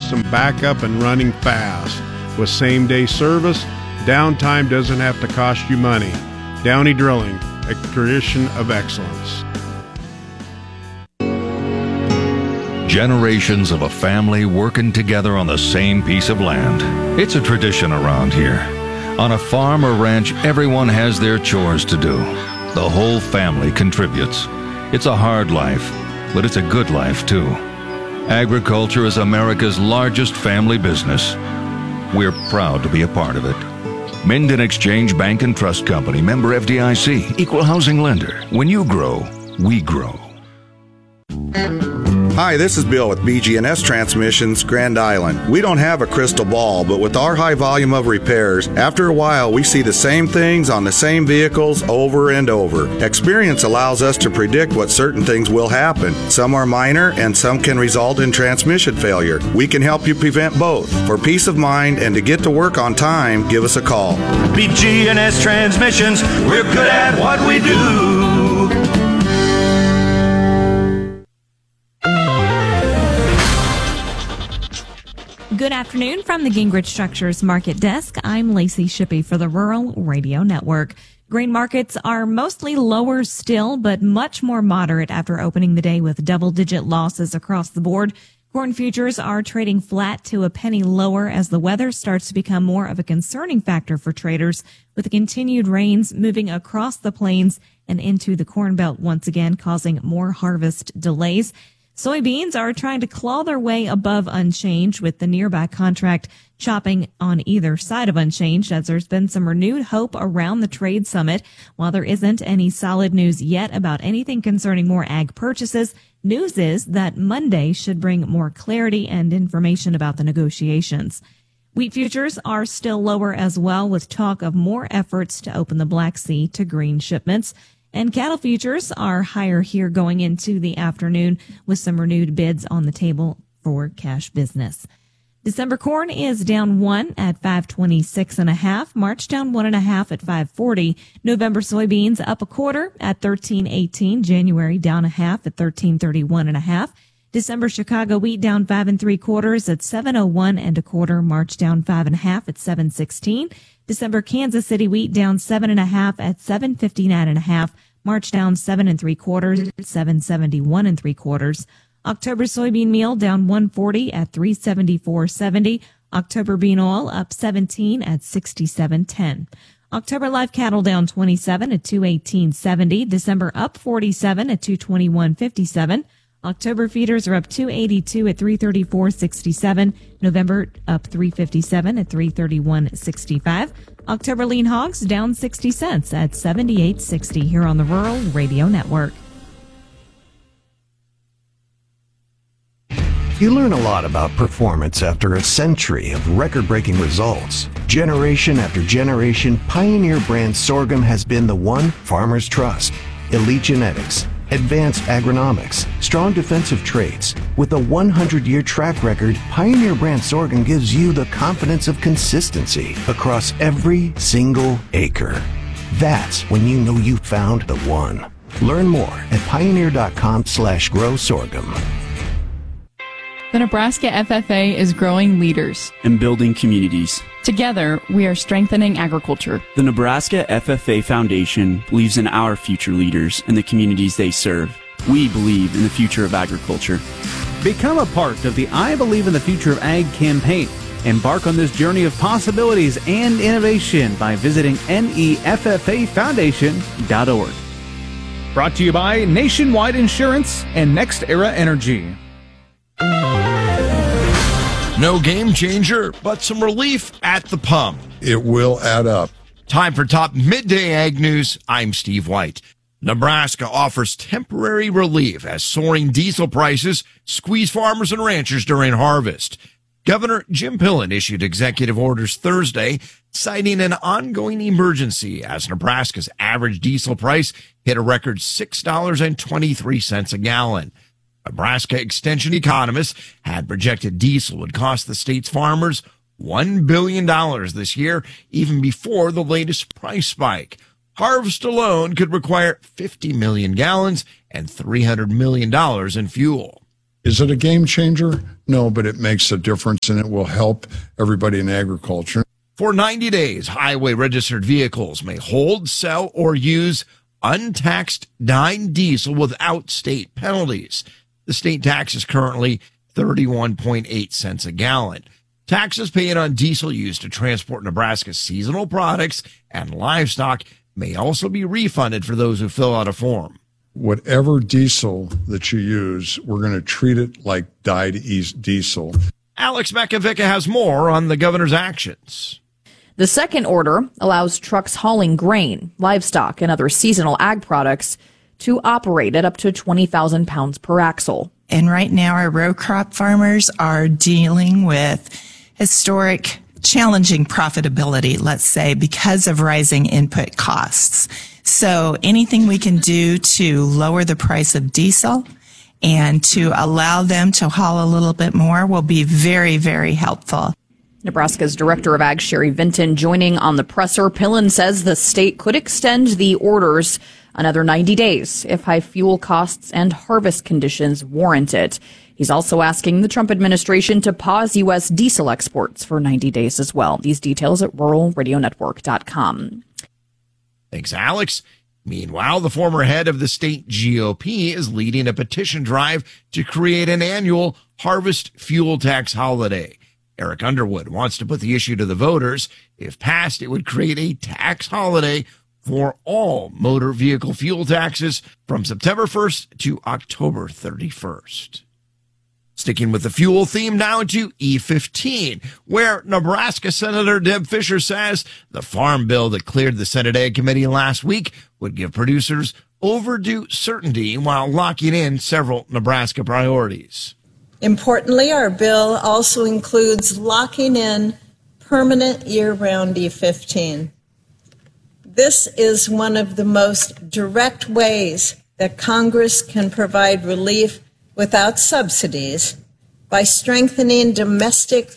system back up and running fast. With same-day service, downtime doesn't have to cost you money. Downey Drilling, a tradition of excellence. Generations of a family working together on the same piece of land. It's a tradition around here. On a farm or ranch, everyone has their chores to do. The whole family contributes. It's a hard life, but it's a good life too. Agriculture is America's largest family business. We're proud to be a part of it. Minden Exchange Bank and Trust Company, member FDIC, equal housing lender. When you grow, we grow. Hi, this is Bill with BG&S Transmissions, Grand Island. We don't have a crystal ball, but with our high volume of repairs, after a while we see the same things on the same vehicles over and over. Experience allows us to predict what certain things will happen. Some are minor and some can result in transmission failure. We can help you prevent both. For peace of mind and to get to work on time, give us a call. BG&S Transmissions, we're good at what we do. Good afternoon from the Gingrich Structures Market Desk. I'm Lacey Shippey for the Rural Radio Network. Grain markets are mostly lower still, but much more moderate after opening the day with double-digit losses across the board. Corn futures are trading flat to a penny lower as the weather starts to become more of a concerning factor for traders, with the continued rains moving across the plains and into the Corn Belt once again, causing more harvest delays. Soybeans are trying to claw their way above unchanged, with the nearby contract chopping on either side of unchanged, as there's been some renewed hope around the trade summit. While there isn't any solid news yet about anything concerning more ag purchases, news is that Monday should bring more clarity and information about the negotiations. Wheat futures are still lower as well, with talk of more efforts to open the Black Sea to grain shipments. And cattle futures are higher here going into the afternoon, with some renewed bids on the table for cash business. December corn is down 1 at 526.5. March down 1.5 at 540. November soybeans up 1/4 at 13.18. January down 1/2 at 13.31.5. December Chicago wheat down 5 3/4 at 701 1/4. March down 5 1/2 at 716. December Kansas City wheat down 7 1/2 at 759.5. March down 7 3/4 at 771 3/4. October soybean meal down 140 at 374.70. October bean oil up 17 at 67.10. October live cattle down 27 at 218.70. December up 47 at 221.57. October feeders are up 282 at 334.67. November up 357 at 331.65. October lean hogs down 60 cents at 78.60 here on the Rural Radio Network. You learn a lot about performance after a century of record-breaking results. Generation after generation, Pioneer brand sorghum has been the one farmers trust. Elite genetics, advanced agronomics, strong defensive traits. With a 100-year track record, Pioneer brand sorghum gives you the confidence of consistency across every single acre. That's when you know you found the one. Learn more at pioneer.com/grow sorghum. The Nebraska FFA is growing leaders and building communities. Together, we are strengthening agriculture. The Nebraska FFA Foundation believes in our future leaders and the communities they serve. We believe in the future of agriculture. Become a part of the I Believe in the Future of Ag campaign. Embark on this journey of possibilities and innovation by visiting neffafoundation.org. Brought to you by Nationwide Insurance and Next Era Energy. No game changer, but some relief at the pump. It will add up. Time for top midday ag news. I'm Steve White. Nebraska offers temporary relief as soaring diesel prices squeeze farmers and ranchers during harvest. Governor Jim Pillen issued executive orders Thursday, citing an ongoing emergency as Nebraska's average diesel price hit a record $6.23 a gallon. Nebraska Extension economists had projected diesel would cost the state's farmers $1 billion this year, even before the latest price spike. Harvest alone could require 50 million gallons and $300 million in fuel. Is it a game changer? No, but it makes a difference, and it will help everybody in agriculture. For 90 days, highway-registered vehicles may hold, sell, or use untaxed 9 diesel without state penalties. The state tax is currently 31.8 cents a gallon. Taxes paid on diesel used to transport Nebraska's seasonal products and livestock may also be refunded for those who fill out a form. Whatever diesel that you use, we're going to treat it like dyed diesel. Alex Makovica has more on the governor's actions. The second order allows trucks hauling grain, livestock, and other seasonal ag products to operate at up to 20,000 pounds per axle. And right now, our row crop farmers are dealing with historic, challenging profitability, let's say, because of rising input costs. So anything we can do to lower the price of diesel and to allow them to haul a little bit more will be very, very helpful. Nebraska's Director of Ag, Sherry Vinton, joining on the presser. Pillen says the state could extend the orders another 90 days if high fuel costs and harvest conditions warrant it. He's also asking the Trump administration to pause U.S. diesel exports for 90 days as well. These details at ruralradionetwork.com. Thanks, Alex. Meanwhile, the former head of the state GOP is leading a petition drive to create an annual harvest fuel tax holiday. Eric Underwood wants to put the issue to the voters. If passed, it would create a tax holiday for all motor vehicle fuel taxes from September 1st to October 31st. Sticking with the fuel theme now to E15, where Nebraska Senator Deb Fischer says the farm bill that cleared the Senate Ag Committee last week would give producers overdue certainty while locking in several Nebraska priorities. Importantly, our bill also includes locking in permanent year-round E15. This is one of the most direct ways that Congress can provide relief without subsidies by strengthening domestic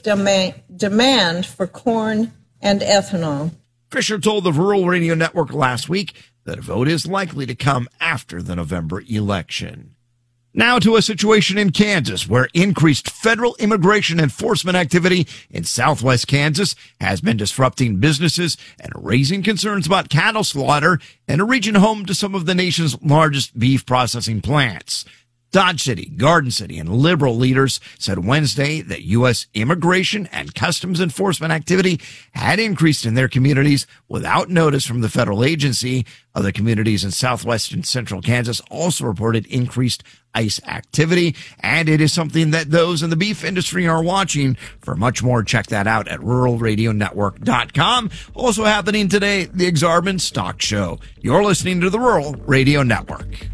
demand for corn and ethanol. Fischer told the Rural Radio Network last week that a vote is likely to come after the November election. Now to a situation in Kansas where increased federal immigration enforcement activity in southwest Kansas has been disrupting businesses and raising concerns about cattle slaughter in a region home to some of the nation's largest beef processing plants. Dodge City, Garden City, and liberal leaders said Wednesday that U.S. immigration and customs enforcement activity had increased in their communities without notice from the federal agency. Other communities in southwest and central Kansas also reported increased ICE activity, and it is something that those in the beef industry are watching. For much more, check that out at ruralradionetwork.com. Also happening today, the Exarban Stock Show. You're listening to the Rural Radio Network.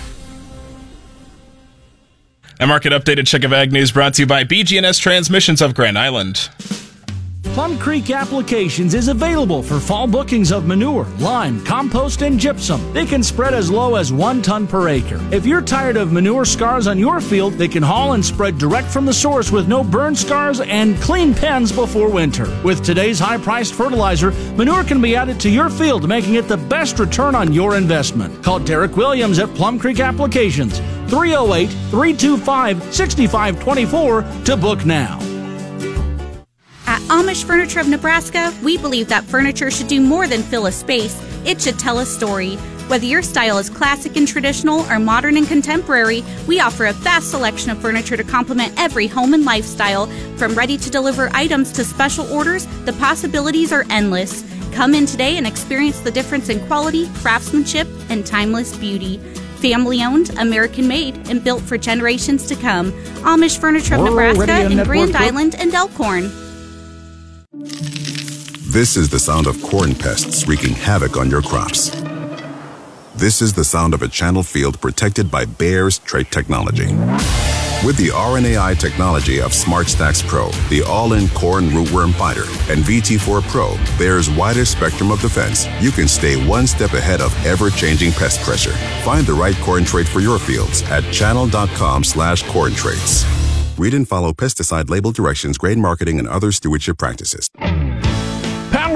A market updated check of Ag News brought to you by BG&S Transmissions of Grand Island. Plum Creek Applications is available for fall bookings of manure, lime, compost, and gypsum. They can spread as low as 1 ton per acre. If you're tired of manure scars on your field, they can haul and spread direct from the source with no burn scars and clean pens before winter. With today's high-priced fertilizer, manure can be added to your field, making it the best return on your investment. Call Derek Williams at Plum Creek Applications, 308-325-6524 to book now. At Amish Furniture of Nebraska, we believe that furniture should do more than fill a space. It should tell a story. Whether your style is classic and traditional or modern and contemporary, we offer a vast selection of furniture to complement every home and lifestyle. From ready-to-deliver items to special orders, the possibilities are endless. Come in today and experience the difference in quality, craftsmanship, and timeless beauty. Family-owned, American-made, and built for generations to come. Amish Furniture of Nebraska in Grand Island and Elkhorn. This is the sound of corn pests wreaking havoc on your crops. This is the sound of a channel field protected by Bayer's trait technology. With the RNAi technology of SmartStax Pro, the all-in corn rootworm fighter, and VT4 Pro, Bayer's wider spectrum of defense, you can stay one step ahead of ever-changing pest pressure. Find the right corn trait for your fields at channel.com/corn traits. Read and follow pesticide label directions, grain marketing, and other stewardship practices. Power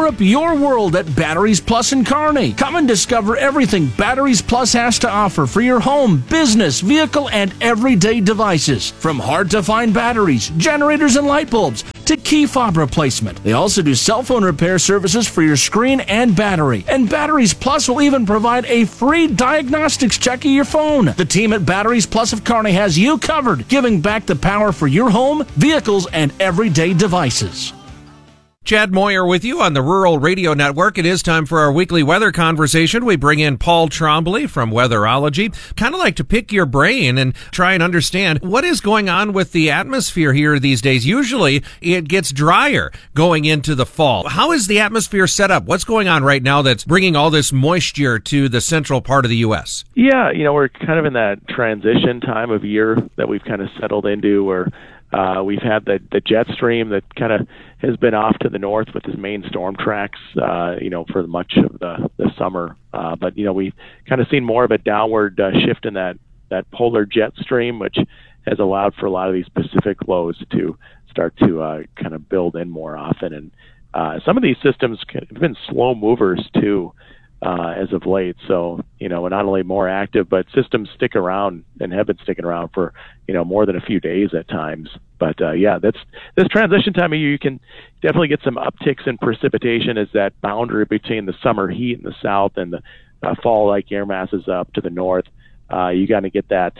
Power up your world at Batteries Plus in Kearney. Come and discover everything Batteries Plus has to offer for your home, business, vehicle, and everyday devices. From hard-to-find batteries, generators, and light bulbs to key fob replacement. They also do cell phone repair services for your screen and battery. And Batteries Plus will even provide a free diagnostics check of your phone. The team at Batteries Plus of Kearney has you covered, giving back the power for your home, vehicles, and everyday devices. Chad Moyer with you on the Rural Radio Network. It is time for our weekly weather conversation. We bring in Paul Trombley from Weatherology. Kind of like to pick your brain and try and understand what is going on with the atmosphere here these days. Usually it gets drier going into the fall. How is the atmosphere set up? What's going on right now that's bringing all this moisture to the central part of the U.S.? Yeah, we're kind of in that transition time of year that we've kind of settled into where we've had the jet stream that kind of has been off to the north with his main storm tracks, for much of the summer. But we've kind of seen more of a downward shift in that polar jet stream, which has allowed for a lot of these Pacific lows to start to kind of build in more often. And some of these systems have been slow movers too, as of late. So, we're not only more active, but systems stick around and have been sticking around for, more than a few days at times. But, this transition time of year, you can definitely get some upticks in precipitation as that boundary between the summer heat in the south and the fall-like air masses up to the north. You got to get that,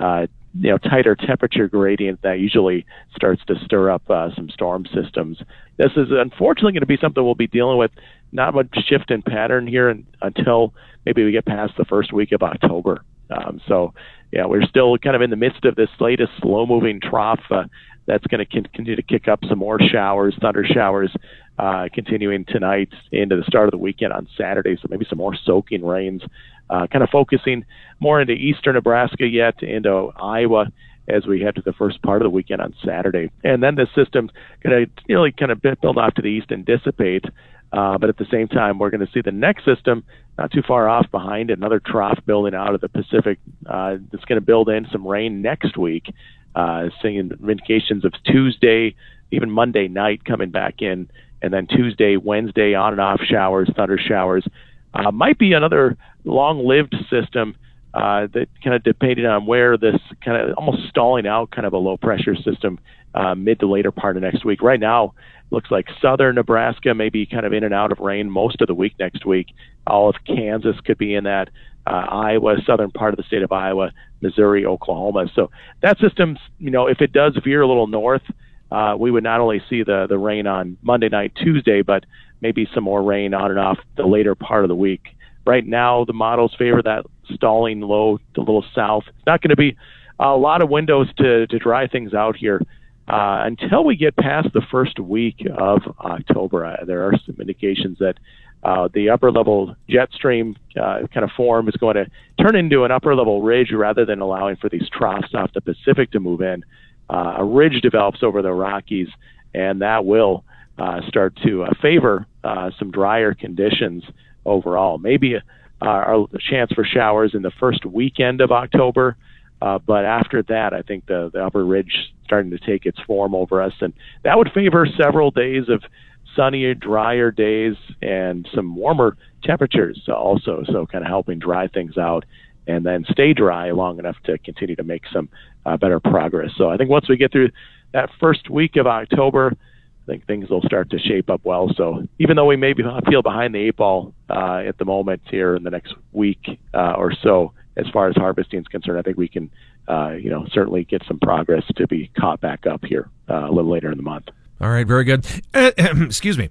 tighter temperature gradient that usually starts to stir up some storm systems. This is unfortunately going to be something we'll be dealing with. Not much shift in pattern here until maybe we get past the first week of October. We're still kind of in the midst of this latest slow-moving trough that's going to continue to kick up some more showers, thunder showers, continuing tonight into the start of the weekend on Saturday. So maybe some more soaking rains, kind of focusing more into eastern Nebraska yet, into Iowa as we head to the first part of the weekend on Saturday. And then this system's going to really kind of build off to the east and dissipate. But at the same time, we're going to see the next system not too far off behind, another trough building out of the Pacific that's going to build in some rain next week, seeing indications of Tuesday, even Monday night coming back in, and then Tuesday, Wednesday, on and off showers, thunder showers. Might be another long-lived system that kind of depending on where this kind of almost stalling out kind of a low-pressure system mid to later part of next week. Right now, looks like southern Nebraska may be kind of in and out of rain most of the week next week. All of Kansas could be in that. Iowa, southern part of the state of Iowa, Missouri, Oklahoma. So that system, if it does veer a little north, we would not only see the rain on Monday night, Tuesday, but maybe some more rain on and off the later part of the week. Right now, the models favor that stalling low to a little south. It's not going to be a lot of windows to dry things out here. Until we get past the first week of October, there are some indications that the upper level jet stream kind of form is going to turn into an upper level ridge rather than allowing for these troughs off the Pacific to move in. A ridge develops over the Rockies, and that will start to favor some drier conditions overall. Maybe a chance for showers in the first weekend of October. But after that, I think the upper ridge starting to take its form over us, and that would favor several days of sunnier, drier days and some warmer temperatures also, so kind of helping dry things out and then stay dry long enough to continue to make some better progress. So I think once we get through that first week of October, I think things will start to shape up well. So even though we may feel behind the eight ball at the moment here in the next week or so, as far as harvesting is concerned, I think we can, certainly get some progress to be caught back up here a little later in the month. All right, very good. Excuse me.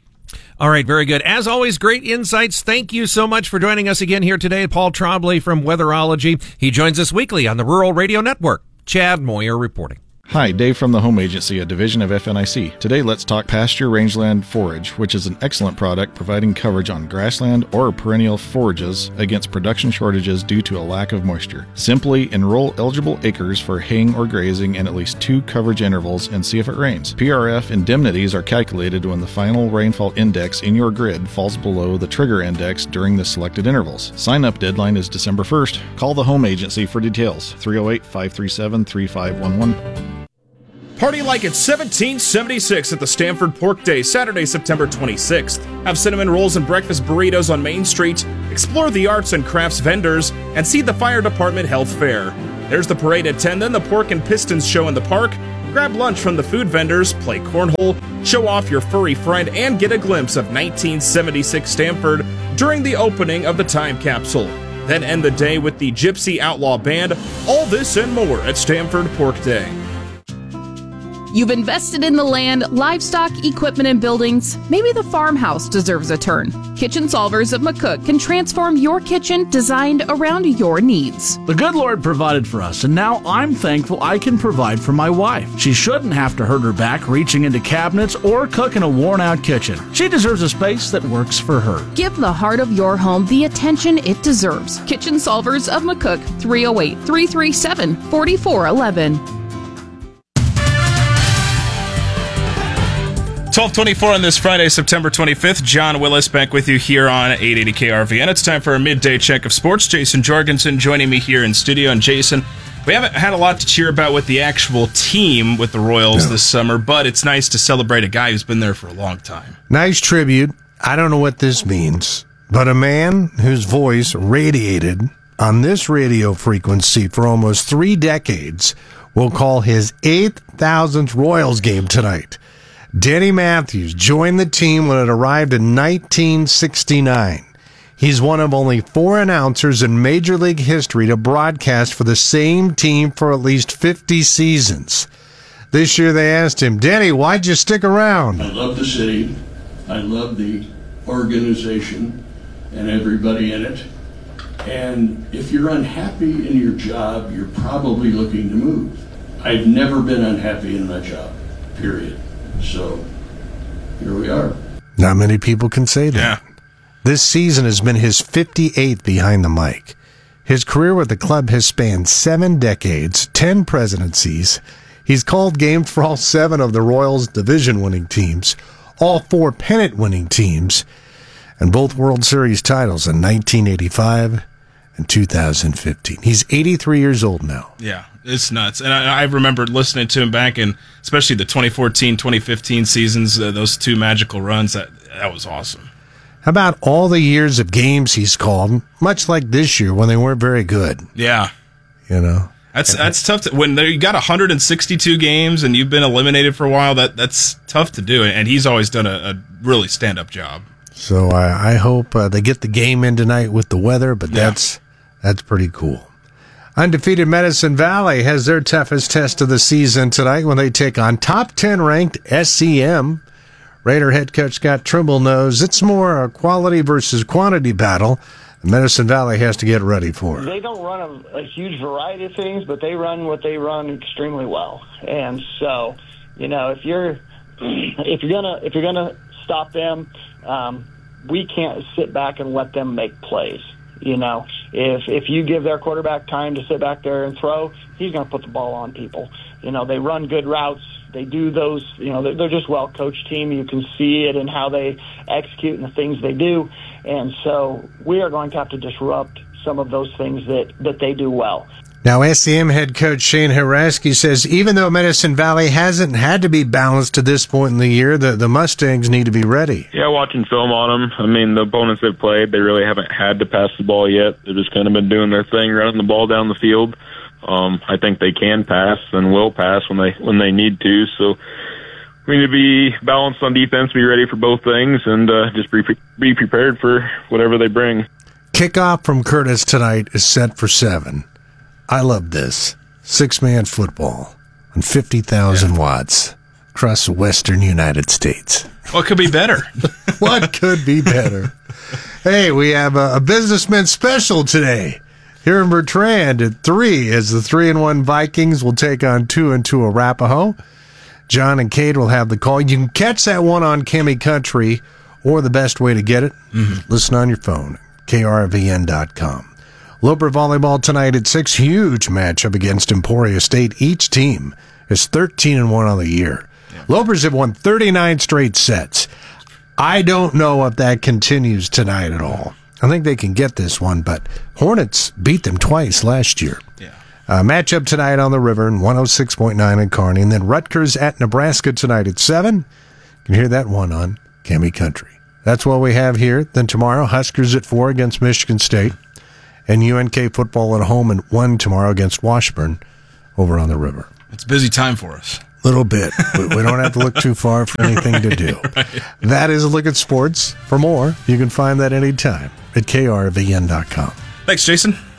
All right, very good. As always, great insights. Thank you so much for joining us again here today. Paul Trombley from Weatherology. He joins us weekly on the Rural Radio Network. Chad Moyer reporting. Hi, Dave from the Home Agency, a division of FNIC. Today, let's talk pasture rangeland forage, which is an excellent product providing coverage on grassland or perennial forages against production shortages due to a lack of moisture. Simply enroll eligible acres for haying or grazing in at least 2 coverage intervals and see if it rains. PRF indemnities are calculated when the final rainfall index in your grid falls below the trigger index during the selected intervals. Sign-up deadline is December 1st. Call the Home Agency for details, 308-537-3511. Party like it's 1776 at the Stanford Pork Day, Saturday, September 26th. Have cinnamon rolls and breakfast burritos on Main Street, explore the arts and crafts vendors, and see the fire department health fair. There's the parade at 10, then the Pork and Pistons show in the park. Grab lunch from the food vendors, play cornhole, show off your furry friend, and get a glimpse of 1976 Stanford during the opening of the time capsule. Then end the day with the Gypsy Outlaw Band. All this and more at Stanford Pork Day. You've invested in the land, livestock, equipment, and buildings. Maybe the farmhouse deserves a turn. Kitchen Solvers of McCook can transform your kitchen designed around your needs. The good Lord provided for us, and now I'm thankful I can provide for my wife. She shouldn't have to hurt her back reaching into cabinets or cook in a worn-out kitchen. She deserves a space that works for her. Give the heart of your home the attention it deserves. Kitchen Solvers of McCook, 308-337-4411. 12:24 on this Friday, September 25th. John Willis back with you here on 880 KRVN. It's time for a midday check of sports. Jason Jorgensen joining me here in studio. And Jason, we haven't had a lot to cheer about with the actual team with the Royals this summer, but it's nice to celebrate a guy who's been there for a long time. Nice tribute. I don't know what this means, but a man whose voice radiated on this radio frequency for almost 3 decades will call his 8,000th Royals game tonight. Denny Matthews joined the team when it arrived in 1969. He's one of only 4 announcers in Major League history to broadcast for the same team for at least 50 seasons. This year they asked him, Denny, why'd you stick around? I love the city. I love the organization and everybody in it. And if you're unhappy in your job, you're probably looking to move. I've never been unhappy in my job, period. So, here we are. Not many people can say that. Yeah. This season has been his 58th behind the mic. His career with the club has spanned 7 decades, 10 presidencies. He's called games for all 7 of the Royals' division-winning teams, all 4 pennant-winning teams, and both World Series titles in 1985 and 2015. He's 83 years old now. Yeah, it's nuts. And I remember listening to him back in, especially the 2014-2015 seasons, those 2 magical runs. That was awesome. How about all the years of games he's called, much like this year when they weren't very good? Yeah. You know? That's tough. When you got 162 games and you've been eliminated for a while, that's tough to do. And he's always done a really stand-up job. So I hope they get the game in tonight with the weather, but that's pretty cool. Undefeated Medicine Valley has their toughest test of the season tonight when they take on top 10 ranked SCM. Raider head coach Scott Trimble knows it's more a quality versus quantity battle. Medicine Valley has to get ready for it. They don't run a huge variety of things, but they run what they run extremely well. And so, if you're gonna stop them, we can't sit back and let them make plays. If you give their quarterback time to sit back there and throw, he's going to put the ball on people. They run good routes. They do those, they're just well-coached team. You can see it in how they execute and the things they do. And so we are going to have to disrupt some of those things that they do well. Now, SCM head coach Shane Haraski says even though Medicine Valley hasn't had to be balanced to this point in the year, the Mustangs need to be ready. Yeah, watching film on them, I mean, the opponents they've played, they really haven't had to pass the ball yet. They've just kind of been doing their thing, running the ball down the field. I think they can pass and will pass when they need to. So we need to be balanced on defense, be ready for both things, and just be prepared for whatever they bring. Kickoff from Curtis tonight is set for 7. I love this. 6-man football on 50,000 watts across the western United States. What could be better? What could be better? Hey, we have a businessman special today. Here in Bertrand at 3 as the 3-1 Vikings will take on 2-2 Arapahoe. John and Kate will have the call. You can catch that one on Kimmy Country, or the best way to get it, listen on your phone, krvn.com. Loper volleyball tonight at 6. Huge matchup against Emporia State. Each team is 13-1 on the year. Yeah. Lopers have won 39 straight sets. I don't know if that continues tonight at all. I think they can get this one, but Hornets beat them twice last year. Yeah. Matchup tonight on the River and 106.9 in Kearney. And then Rutgers at Nebraska tonight at 7. You can hear that one on Cami Country. That's what we have here. Then tomorrow, Huskers at 4 against Michigan State. And UNK football at home at 1 tomorrow against Washburn over on the River. It's a busy time for us. Little bit. We don't have to look too far for anything to do. Right. That is a look at sports. For more, you can find that anytime at krvn.com. Thanks, Jason.